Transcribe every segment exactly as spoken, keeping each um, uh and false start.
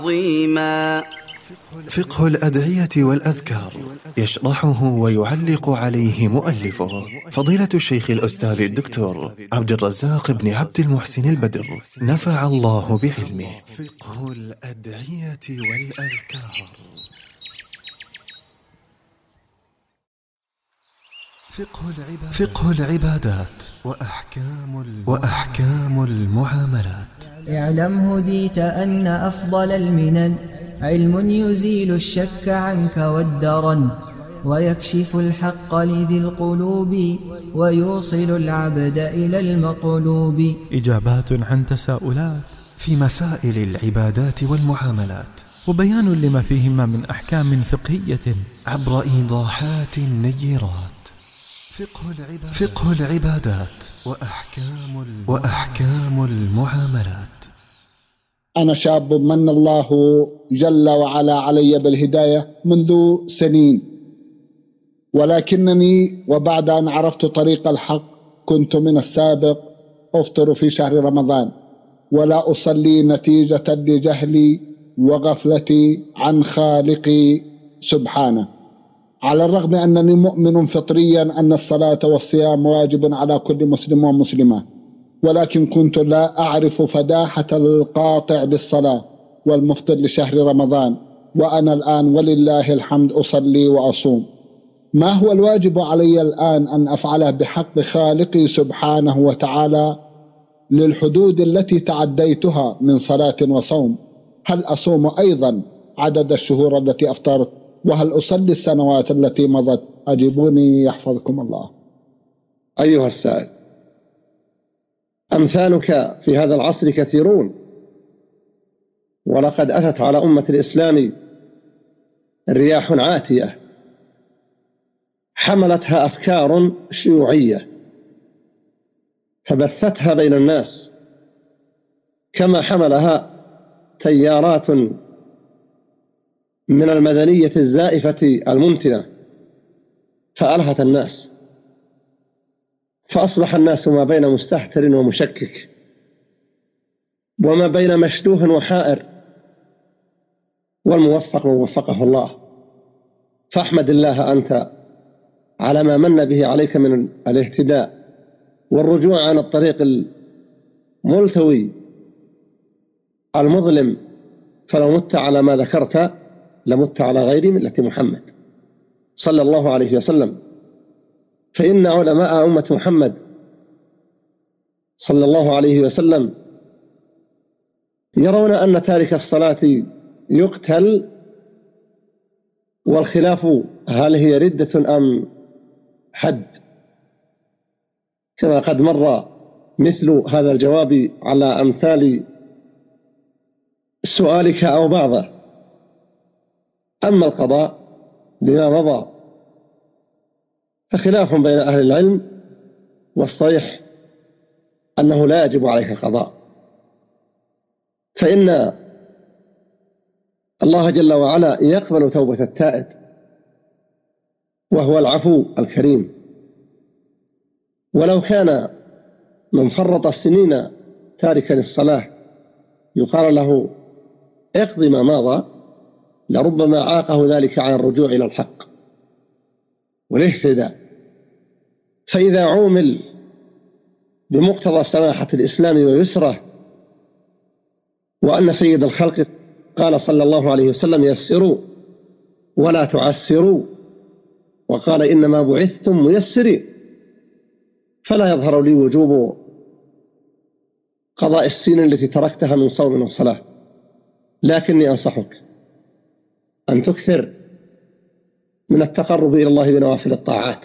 عظيما. فقه الأدعية والأذكار يشرحه ويعلق عليه مؤلفه فضيلة الشيخ الأستاذ الدكتور عبد الرزاق بن عبد المحسن البدر، نفع الله بعلمه. فقه الأدعية والأذكار. فقه العبادات وأحكام وأحكام المعاملات. اعلم هديت أن أفضل المنن علم يزيل الشك عنك والدرن، ويكشف الحق لذي القلوب، ويوصل العبد إلى المطلوب. إجابات عن تساؤلات في مسائل العبادات والمعاملات، وبيان لما فيهما من أحكام فقهية عبر إيضاحات نيرات. فقه العبادات وأحكام وأحكام المعاملات. أنا شاب من الله جل وعلا علي بالهداية منذ سنين، ولكنني وبعد أن عرفت طريق الحق كنت من السابق أفطر في شهر رمضان ولا أصلي نتيجة لجهلي وغفلتي عن خالقي سبحانه، على الرغم أنني مؤمن فطريا أن الصلاة والصيام واجب على كل مسلم ومسلمة، ولكن كنت لا أعرف فداحة القاطع للصلاة والمفطر لشهر رمضان، وأنا الآن ولله الحمد أصلي وأصوم. ما هو الواجب علي الآن أن أفعله بحق خالقي سبحانه وتعالى للحدود التي تعديتها من صلاة وصوم؟ هل أصوم أيضا عدد الشهور التي أفطرت؟ وهل أصلي السنوات التي مضت؟ أجيبوني يحفظكم الله. أيها السائل، أمثالك في هذا العصر كثيرون، ولقد أتت على أمة الإسلام رياح عاتية حملتها أفكار شيوعية فبثتها بين الناس، كما حملها تيارات من المدنية الزائفة المنتنة فألهت الناس، فأصبح الناس ما بين مستهتر ومشكك، وما بين مشتوه وحائر، والموفق من وفقه الله. فاحمد الله أنت على ما من به عليك من الاهتداء والرجوع عن الطريق الملتوي المظلم، فلو مت على ما ذكرت لمت على غير ملة محمد صلى الله عليه وسلم. فإن علماء أمة محمد صلى الله عليه وسلم يرون أن تارك الصلاة يقتل، والخلاف هل هي ردة أم حد، كما قد مر مثل هذا الجواب على أمثال سؤالك أو بعضه. أما القضاء بما مضى فخلاف بين أهل العلم، والصحيح أنه لا يجب عليك القضاء، فإن الله جل وعلا يقبل توبة التائب، وهو العفو الكريم. ولو كان من فرط السنين تاركا للصلاة يقال له اقضي ما مضى، لربما عاقه ذلك عن الرجوع إلى الحق والاهتداء. فإذا عومل بمقتضى سماحة الإسلام ويسره، وأن سيد الخلق قال صلى الله عليه وسلم يسروا ولا تعسروا، وقال إنما بعثتم ميسرين، فلا يظهر لي وجوب قضاء السنين التي تركتها من صوم وصلاة، لكني أنصحك أن تكثر من التقرب إلى الله بنوافل الطاعات،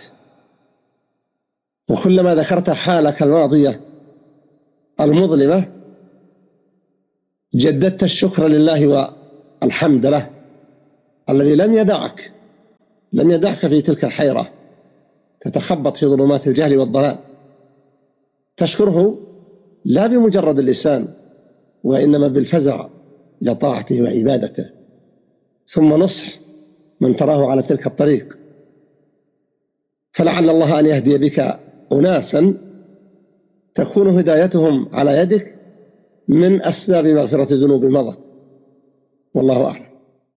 وكلما ذكرت حالك الماضية المظلمة جددت الشكر لله والحمد له الذي لم يدعك لم يدعك في تلك الحيرة تتخبط في ظلمات الجهل والضلال. تشكره لا بمجرد اللسان، وإنما بالفزع إلى طاعته وعبادته، ثم نصح من تراه على تلك الطريق، فلعل الله أن يهدي بك أناسا تكون هدايتهم على يدك من أسباب مغفرة ذنوب مضت، والله أعلم.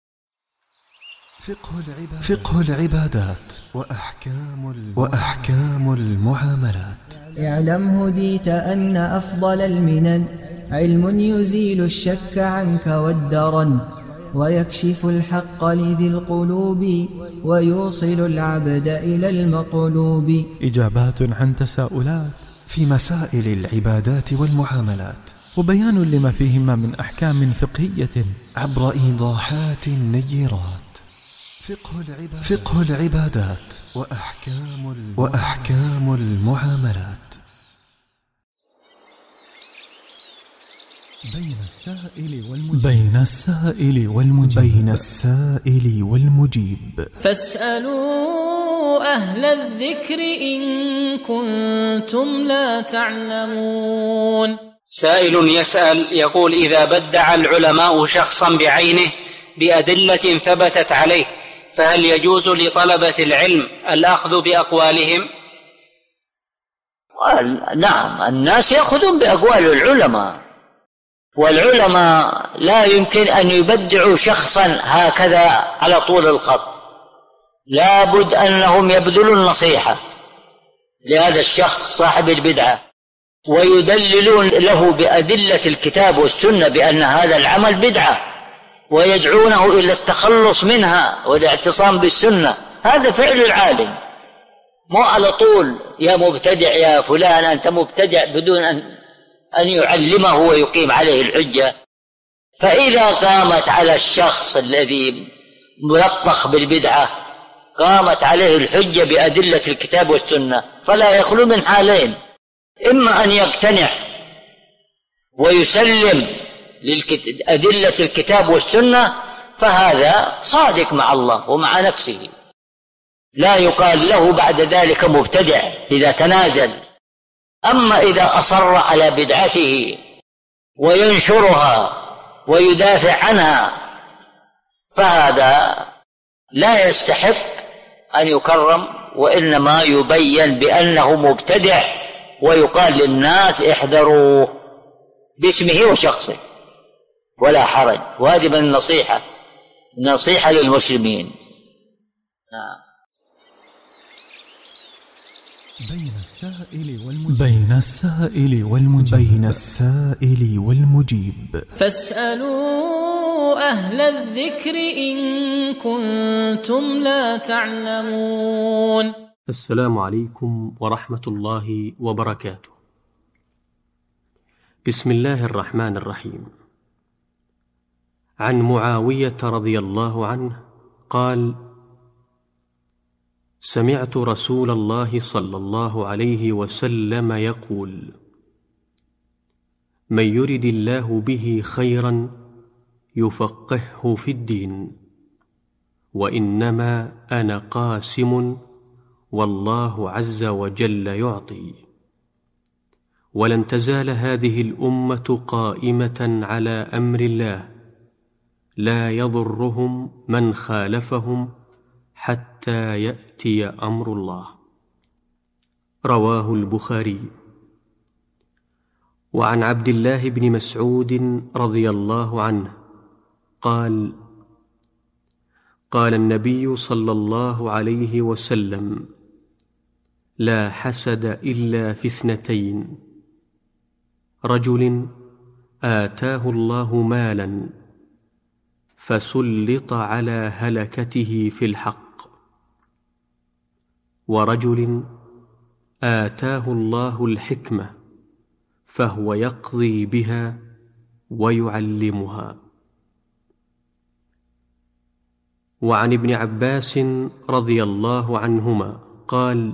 فقه العبادات, فقه العبادات وأحكام, وأحكام المعاملات. اعلم هديت أن أفضل المنن علم يزيل الشك عنك والدرن ويكشف الحق لذي القلوب ويوصل العبد إلى المطلوب. إجابات عن تساؤلات في مسائل العبادات والمعاملات، وبيان لما فيهما من أحكام فقهية عبر إيضاحات نيرات. فقه العبادات, فقه العبادات وأحكام, وأحكام المعاملات. بين السائل والمجيب بين السائل والمجيب بين السائل والمجيب فاسألوا أهل الذكر إن كنتم لا تعلمون. سائل يسأل يقول: إذا بدع العلماء شخصا بعينه بأدلة ثبتت عليه، فهل يجوز لطلبة العلم الأخذ بأقوالهم؟ نعم، الناس يأخذون بأقوال العلماء، والعلماء لا يمكن أن يبدعوا شخصا هكذا على طول الخط، لا بد أنهم يبذلوا النصيحة لهذا الشخص صاحب البدعة، ويدللون له بأدلة الكتاب والسنة بأن هذا العمل بدعة، ويدعونه إلى التخلص منها والاعتصام بالسنة. هذا فعل العالم، مو على طول يا مبتدع يا فلان أنت مبتدع بدون أن أن يعلمه ويقيم عليه الحجة. فإذا قامت على الشخص الذي ملطخ بالبدعة قامت عليه الحجة بأدلة الكتاب والسنة، فلا يخلو من حالين: إما أن يقتنع ويسلم لأدلة الكتاب والسنة، فهذا صادق مع الله ومع نفسه، لا يقال له بعد ذلك مبتدع إذا تنازل. أما إذا أصر على بدعته وينشرها ويدافع عنها، فهذا لا يستحق أن يكرم، وإنما يبين بأنه مبتدع ويقال للناس احذروه باسمه وشخصه ولا حرج. وهذه من النصيحة، نصيحة للمسلمين. نعم. بين السائل والمجيب بين السائل والمجيب بين السائل والمجيب فاسألوا أهل الذكر إن كنتم لا تعلمون. السلام عليكم ورحمة الله وبركاته. بسم الله الرحمن الرحيم. عن معاوية رضي الله عنه قال: سمعت رسول الله صلى الله عليه وسلم يقول: من يرد الله به خيرا يفقهه في الدين، وإنما أنا قاسم والله عز وجل يعطي. ولن تزال هذه الأمة قائمة على أمر الله لا يضرهم من خالفهم حتى يأتي أمر الله. رواه البخاري. وعن عبد الله بن مسعود رضي الله عنه قال: قال النبي صلى الله عليه وسلم: لا حسد إلا في اثنتين: رجل آتاه الله مالا فسلط على هلكته في الحق، ورجل آتاه الله الحكمة فهو يقضي بها ويعلمها. وعن ابن عباس رضي الله عنهما قال: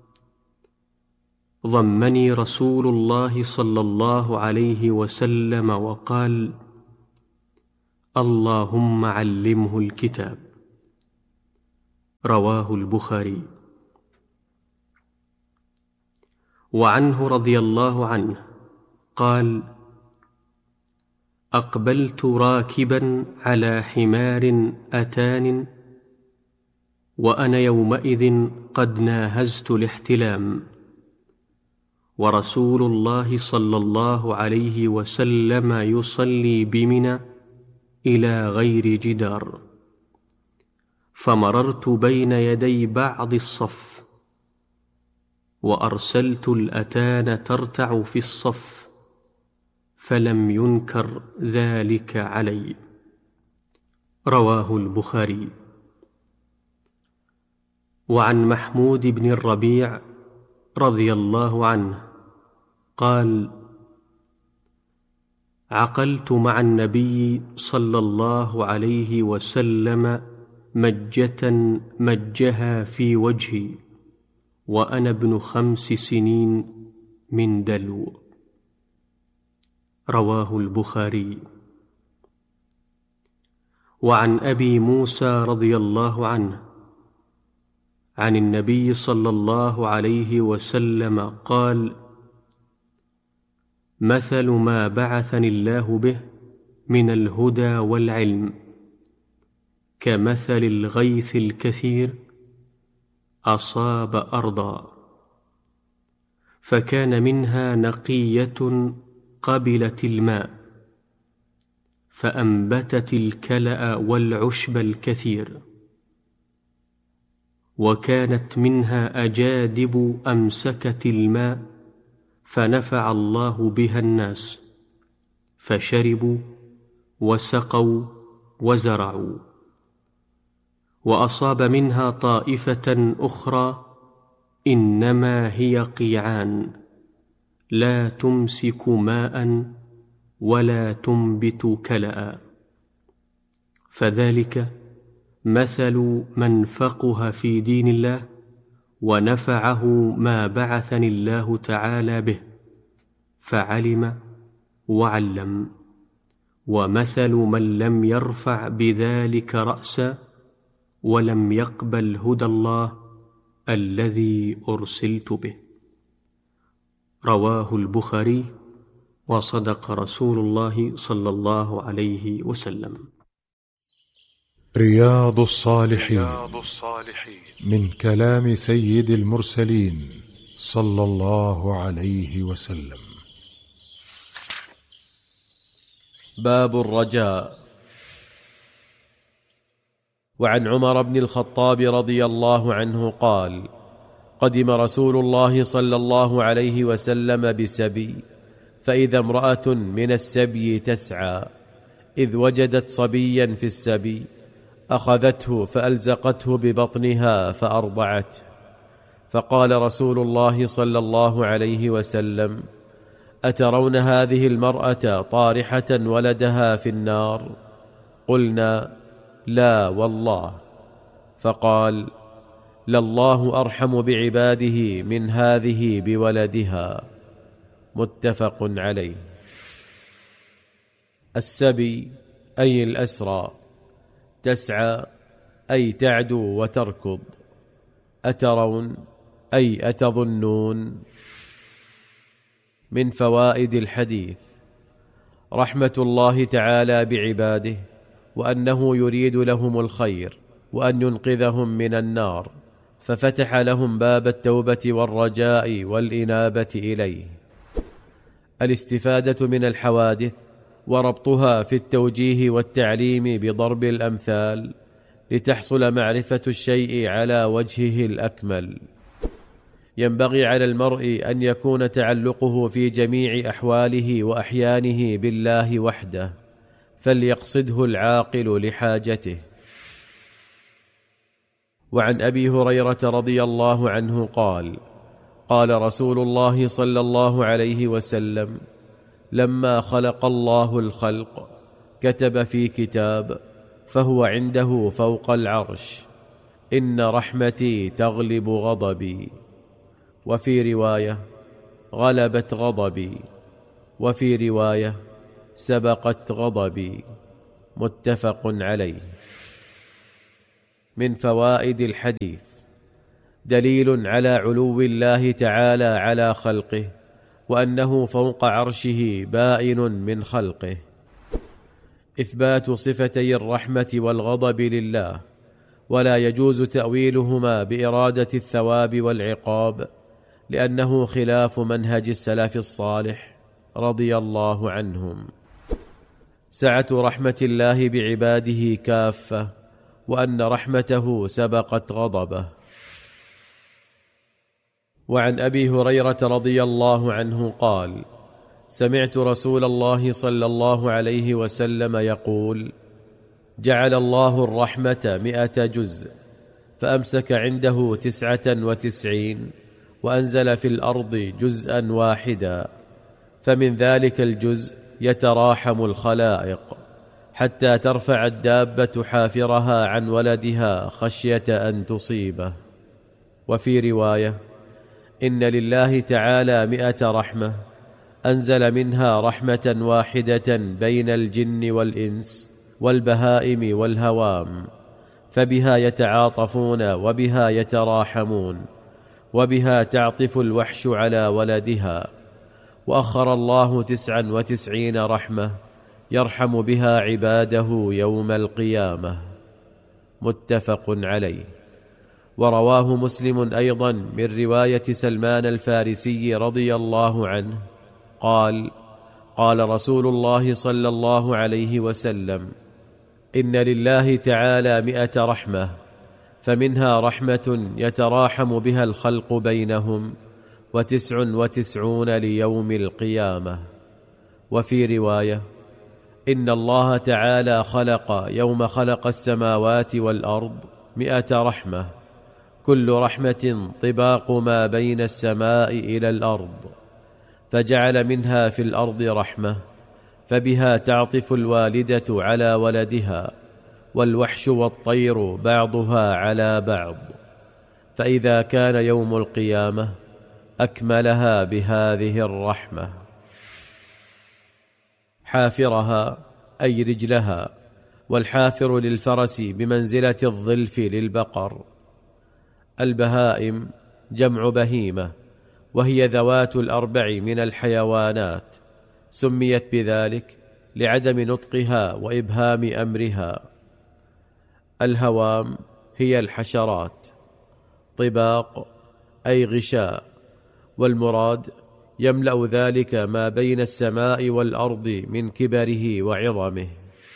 ضمني رسول الله صلى الله عليه وسلم وقال: اللهم علمه الكتاب. رواه البخاري. وعنه رضي الله عنه قال: أقبلت راكبا على حمار أتان وأنا يومئذ قد ناهزت الاحتلام، ورسول الله صلى الله عليه وسلم يصلي بمنى إلى غير جدار، فمررت بين يدي بعض الصف، وأرسلت الأتان ترتع في الصف، فلم ينكر ذلك علي. رواه البخاري. وعن محمود بن الربيع رضي الله عنه قال: عقلت مع النبي صلى الله عليه وسلم مجة مجها في وجهي وأنا ابن خمس سنين من دلو. رواه البخاري. وعن أبي موسى رضي الله عنه عن النبي صلى الله عليه وسلم قال: مثل ما بعثني الله به من الهدى والعلم كمثل الغيث الكثير أصاب أرضا، فكان منها نقية قبلت الماء فأنبتت الكلأ والعشب الكثير، وكانت منها أجادب أمسكت الماء فنفع الله بها الناس، فشربوا وسقوا وزرعوا. وأصاب منها طائفة أخرى إنما هي قيعان لا تمسك ماء ولا تنبت كلأ، فذلك مثل من فقه في دين الله ونفعه ما بعثني الله تعالى به فعلم وعلم، ومثل من لم يرفع بذلك رأسا ولم يقبل هدى الله الذي أرسلت به. رواه البخاري. وصدق رسول الله صلى الله عليه وسلم. رياض الصالحين من كلام سيد المرسلين صلى الله عليه وسلم. باب الرجاء. وعن عمر بن الخطاب رضي الله عنه قال: قدم رسول الله صلى الله عليه وسلم بسبي، فإذا امرأة من السبي تسعى، إذ وجدت صبيا في السبي أخذته فألزقته ببطنها فأرضعته، فقال رسول الله صلى الله عليه وسلم: أترون هذه المرأة طارحة ولدها في النار؟ قلنا: لا والله. فقال: لله أرحم بعباده من هذه بولدها. متفق عليه. السبي أي الأسرى، تسعى أي تعدو وتركض، أترون أي أتظنون. من فوائد الحديث رحمة الله تعالى بعباده، وأنه يريد لهم الخير وأن ينقذهم من النار، ففتح لهم باب التوبة والرجاء والإنابة إليه. الاستفادة من الحوادث وربطها في التوجيه والتعليم بضرب الأمثال لتحصل معرفة الشيء على وجهه الأكمل. ينبغي على المرء أن يكون تعلقه في جميع أحواله وأحيانه بالله وحده، فليقصده العاقل لحاجته. وعن أبي هريرة رضي الله عنه قال: قال رسول الله صلى الله عليه وسلم: لما خلق الله الخلق كتب في كتاب فهو عنده فوق العرش: إن رحمتي تغلب غضبي. وفي رواية: غلبت غضبي. وفي رواية: سبقت غضبي. متفق عليه. من فوائد الحديث دليل على علو الله تعالى على خلقه، وأنه فوق عرشه بائن من خلقه. إثبات صفتي الرحمة والغضب لله، ولا يجوز تأويلهما بإرادة الثواب والعقاب، لأنه خلاف منهج السلف الصالح رضي الله عنهم. سعة رحمة الله بعباده كافة، وأن رحمته سبقت غضبه. وعن أبي هريرة رضي الله عنه قال: سمعت رسول الله صلى الله عليه وسلم يقول: جعل الله الرحمة مئة جزء، فأمسك عنده تسعة وتسعين، وأنزل في الأرض جزءا واحدا، فمن ذلك الجزء يتراحم الخلائق، حتى ترفع الدابة حافرها عن ولدها خشية أن تصيبه. وفي رواية: إن لله تعالى مئة رحمة، أنزل منها رحمة واحدة بين الجن والإنس والبهائم والهوام، فبها يتعاطفون وبها يتراحمون، وبها تعطف الوحش على ولدها. وأخر الله تسعا وتسعين رحمة يرحم بها عباده يوم القيامة. متفق عليه. ورواه مسلم أيضا من رواية سلمان الفارسي رضي الله عنه قال: قال رسول الله صلى الله عليه وسلم: إن لله تعالى مئة رحمة، فمنها رحمة يتراحم بها الخلق بينهم، وتسع وتسعون ليوم القيامة. وفي رواية: إن الله تعالى خلق يوم خلق السماوات والأرض مئة رحمة، كل رحمة طباق ما بين السماء إلى الأرض، فجعل منها في الأرض رحمة، فبها تعطف الوالدة على ولدها، والوحش والطير بعضها على بعض، فإذا كان يوم القيامة أكملها بهذه الرحمة. حافرها أي رجلها، والحافر للفرس بمنزلة الظلف للبقر. البهائم جمع بهيمة، وهي ذوات الأربع من الحيوانات، سميت بذلك لعدم نطقها وإبهام أمرها. الهوام هي الحشرات. طباق أي غشاء، والمراد يملأ ذلك ما بين السماء والأرض من كبره وعظمه.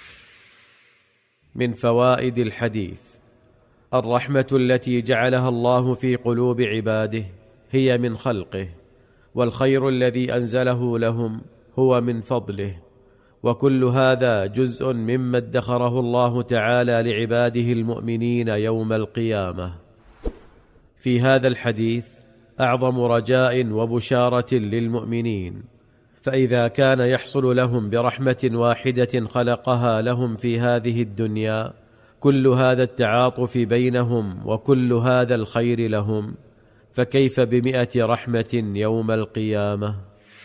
من فوائد الحديث: الرحمة التي جعلها الله في قلوب عباده هي من خلقه، والخير الذي أنزله لهم هو من فضله، وكل هذا جزء مما ادخره الله تعالى لعباده المؤمنين يوم القيامة. في هذا الحديث أعظم رجاء وبشارة للمؤمنين، فإذا كان يحصل لهم برحمة واحدة خلقها لهم في هذه الدنيا كل هذا التعاطف بينهم وكل هذا الخير لهم، فكيف بمئة رحمة يوم القيامة؟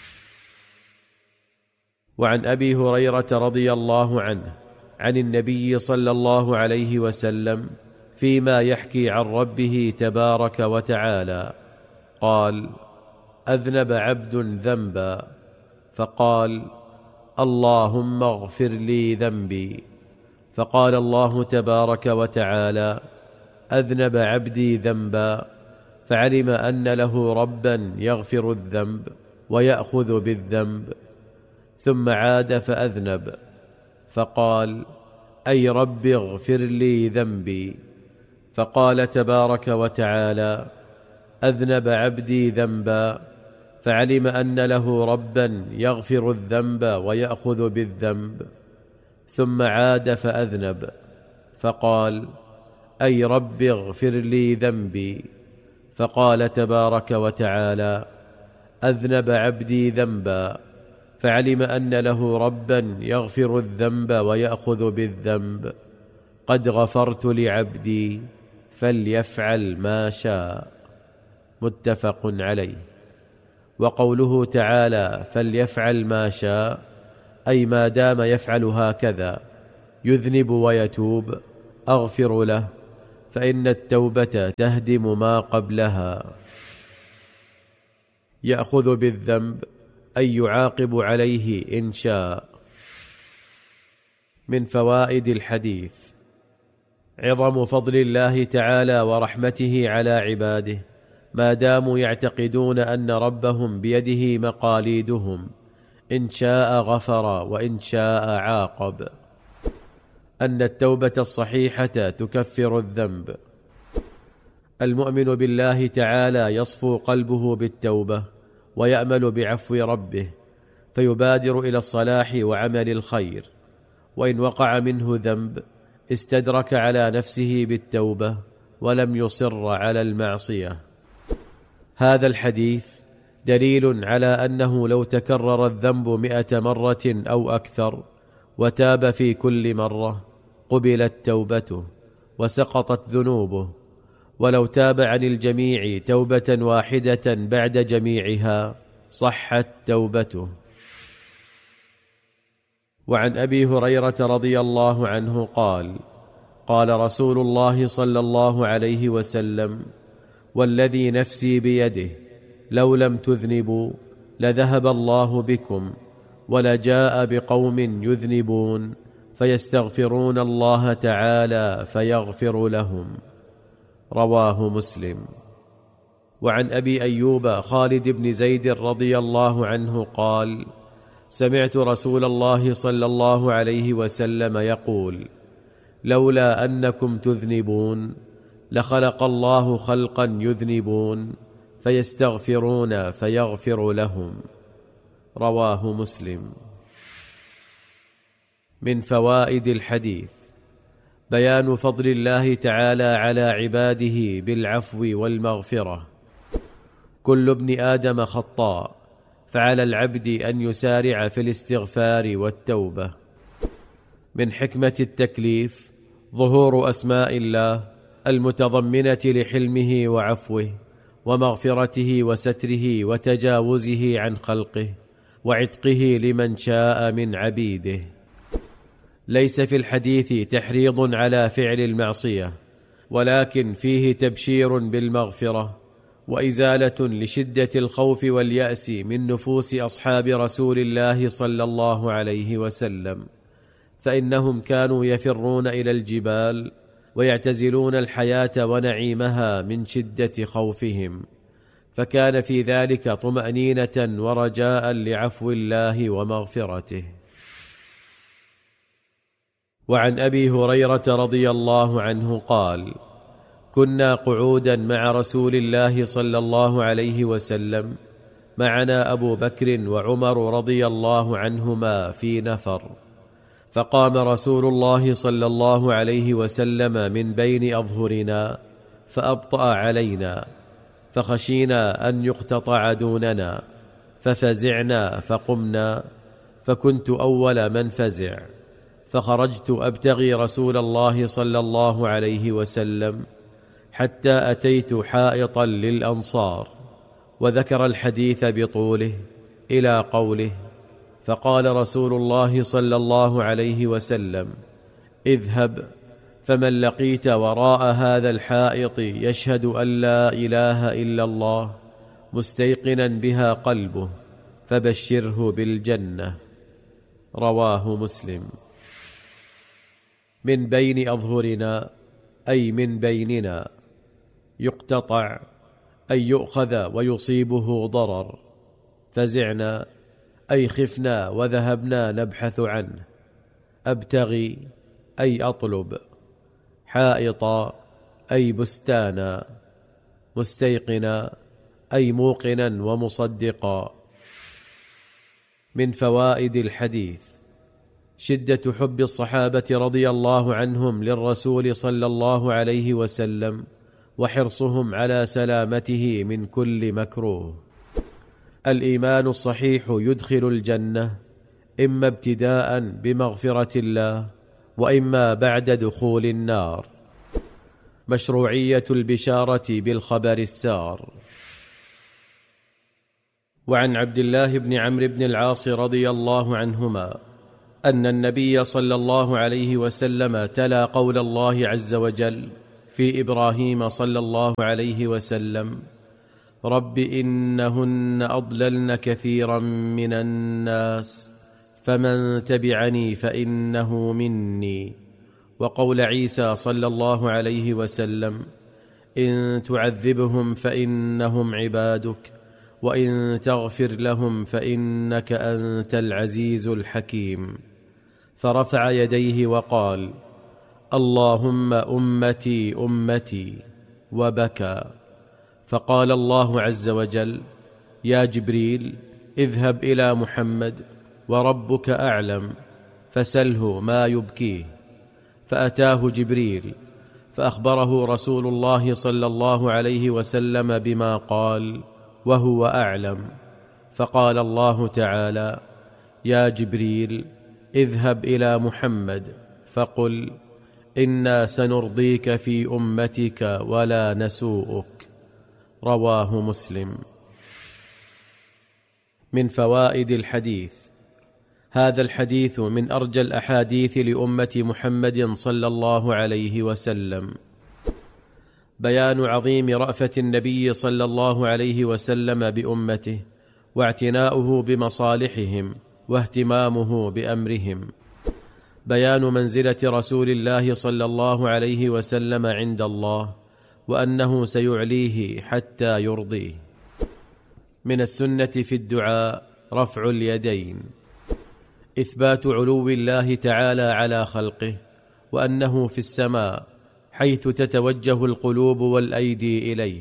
وعن أبي هريرة رضي الله عنه عن النبي صلى الله عليه وسلم فيما يحكي عن ربه تبارك وتعالى قال: أذنب عبد ذنبا فقال: اللهم اغفر لي ذنبي، فقال الله تبارك وتعالى: أذنب عبدي ذنبا، فعلم أن له ربا يغفر الذنب ويأخذ بالذنب، ثم عاد فأذنب، فقال: أي رب اغفر لي ذنبي، فقال تبارك وتعالى: أذنب عبدي ذنبا، فعلم أن له ربا يغفر الذنب ويأخذ بالذنب، ثم عاد فأذنب، فقال: أي رب اغفر لي ذنبي، فقال تبارك وتعالى: أذنب عبدي ذنبا، فعلم أن له ربا يغفر الذنب ويأخذ بالذنب، قد غفرت لعبدي فليفعل ما شاء. متفق عليه. وقوله تعالى فليفعل ما شاء أي ما دام يفعل هكذا يذنب ويتوب أغفر له، فإن التوبة تهدم ما قبلها. يأخذ بالذنب أي يعاقب عليه إن شاء. من فوائد الحديث: عظم فضل الله تعالى ورحمته على عباده ما داموا يعتقدون أن ربهم بيده مقاليدهم، إن شاء غفر وإن شاء عاقب. أن التوبة الصحيحة تكفر الذنب. المؤمن بالله تعالى يصفو قلبه بالتوبة ويأمل بعفو ربه، فيبادر إلى الصلاح وعمل الخير، وإن وقع منه ذنب استدرك على نفسه بالتوبة ولم يصر على المعصية. هذا الحديث دليل على أنه لو تكرر الذنب مئة مرة أو أكثر وتاب في كل مرة قبلت توبته وسقطت ذنوبه، ولو تاب عن الجميع توبة واحدة بعد جميعها صحت توبته. وعن أبي هريرة رضي الله عنه قال: قال رسول الله صلى الله عليه وسلم: والذي نفسي بيده لو لم تذنبوا لذهب الله بكم ولجاء بقوم يذنبون فيستغفرون الله تعالى فيغفر لهم. رواه مسلم. وعن أبي أيوب خالد بن زيد رضي الله عنه قال: سمعت رسول الله صلى الله عليه وسلم يقول: لولا أنكم تذنبون لخلق الله خلقا يذنبون فيستغفرون فيغفر لهم. رواه مسلم. من فوائد الحديث بيان فضل الله تعالى على عباده بالعفو والمغفرة. كل ابن آدم خطاء، فعلى العبد أن يسارع في الاستغفار والتوبة. من حكمة التكليف ظهور أسماء الله المتضمنة لحلمه وعفوه ومغفرته وستره وتجاوزه عن خلقه وعتقه لمن شاء من عبيده. ليس في الحديث تحريض على فعل المعصية، ولكن فيه تبشير بالمغفرة وإزالة لشدة الخوف واليأس من نفوس أصحاب رسول الله صلى الله عليه وسلم، فإنهم كانوا يفرون إلى الجبال ويعتزلون الحياة ونعيمها من شدة خوفهم، فكان في ذلك طمأنينة ورجاء لعفو الله ومغفرته. وعن أبي هريرة رضي الله عنه قال: كنا قعودا مع رسول الله صلى الله عليه وسلم، معنا أبو بكر وعمر رضي الله عنهما في نفر، فقام رسول الله صلى الله عليه وسلم من بين أظهرنا فأبطأ علينا، فخشينا أن يقتطع دوننا، ففزعنا فقمنا، فكنت أول من فزع، فخرجت أبتغي رسول الله صلى الله عليه وسلم حتى أتيت حائطا للأنصار، وذكر الحديث بطوله إلى قوله: فقال رسول الله صلى الله عليه وسلم: اذهب فمن لقيت وراء هذا الحائط يشهد أن لا إله إلا الله مستيقنا بها قلبه فبشره بالجنة. رواه مسلم. من بين أظهرنا أي من بيننا، يقتطع أي يؤخذ ويصيبه ضرر، فزعنا أي خفنا وذهبنا نبحث عنه، أبتغي أي أطلب، حائطا أي بستانا، مستيقنا أي موقنا ومصدقا. من فوائد الحديث شدة حب الصحابة رضي الله عنهم للرسول صلى الله عليه وسلم وحرصهم على سلامته من كل مكروه. الإيمان الصحيح يدخل الجنة إما ابتداء بمغفرة الله وإما بعد دخول النار. مشروعية البشارة بالخبر السار. وعن عبد الله بن عمرو بن العاص رضي الله عنهما أن النبي صلى الله عليه وسلم تلا قول الله عز وجل في إبراهيم صلى الله عليه وسلم: رب إنهن أضللن كثيرا من الناس فمن تبعني فإنه مني. وقول عيسى صلى الله عليه وسلم: إن تعذبهم فإنهم عبادك وإن تغفر لهم فإنك أنت العزيز الحكيم. فرفع يديه وقال: اللهم أمتي أمتي، وبكى. فقال الله عز وجل: يا جبريل، اذهب إلى محمد وربك أعلم فسله ما يبكيه. فأتاه جبريل فأخبره رسول الله صلى الله عليه وسلم بما قال وهو أعلم. فقال الله تعالى: يا جبريل، اذهب إلى محمد فقل: إنا سنرضيك في أمتك ولا نسوءك. رواه مسلم. من فوائد الحديث: هذا الحديث من أرجى الأحاديث لأمة محمد صلى الله عليه وسلم. بيان عظيم رأفة النبي صلى الله عليه وسلم بأمته، واعتناؤه بمصالحهم واهتمامه بأمرهم. بيان منزلة رسول الله صلى الله عليه وسلم عند الله، وأنه سيعليه حتى يرضيه. من السنة في الدعاء رفع اليدين، إثبات علو الله تعالى على خلقه، وأنه في السماء حيث تتوجه القلوب والأيدي إليه.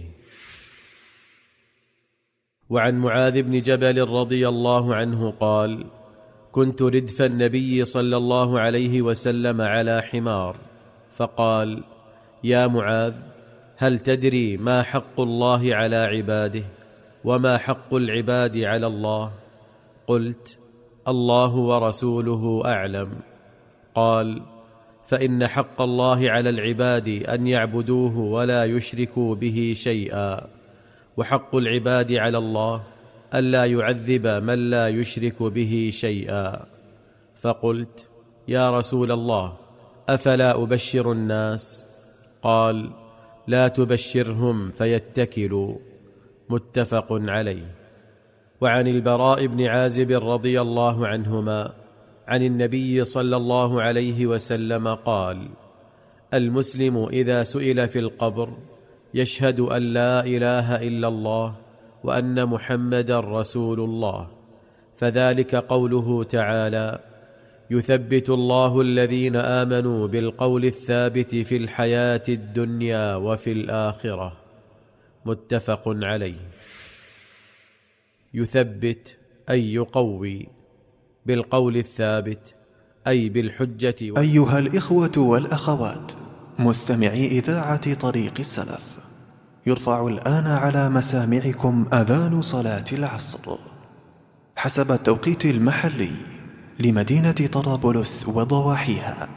وعن معاذ بن جبل رضي الله عنه قال: كنت ردف النبي صلى الله عليه وسلم على حمار، فقال: يا معاذ، هل تدري ما حق الله على عباده وما حق العباد على الله؟ قلت: الله ورسوله أعلم. قال: فإن حق الله على العباد أن يعبدوه ولا يشركوا به شيئا، وحق العباد على الله ألا يعذب من لا يشرك به شيئا. فقلت: يا رسول الله، أفلا أبشر الناس؟ قال: لا تبشرهم فيتكلوا. متفق عليه. وعن البراء بن عازب رضي الله عنهما عن النبي صلى الله عليه وسلم قال: المسلم إذا سئل في القبر يشهد أن لا إله إلا الله وأن محمدا رسول الله، فذلك قوله تعالى: يثبت الله الذين آمنوا بالقول الثابت في الحياة الدنيا وفي الآخرة. متفق عليه. يثبت أي يقوي، بالقول الثابت أي بالحجة. أيها الإخوة والأخوات مستمعي إذاعة طريق السلف، يرفع الآن على مسامعكم أذان صلاة العصر حسب التوقيت المحلي لمدينة طرابلس وضواحيها.